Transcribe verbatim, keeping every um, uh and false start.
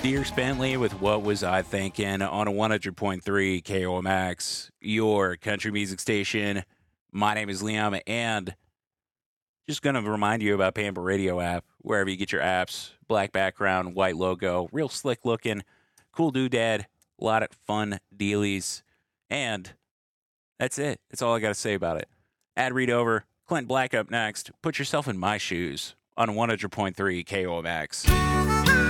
Dierks Bentley with What Was I Thinking on a one hundred point three K O M X, your country music station. My name is Liam, and just going to remind you about Pamper Radio app, wherever you get your apps. Black background, white logo, real slick looking, cool doodad, a lot of fun dealies, and that's it. That's all I got to say about it. Ad read over. Clint Black up next. Put yourself in my shoes on one hundred point three K O M X.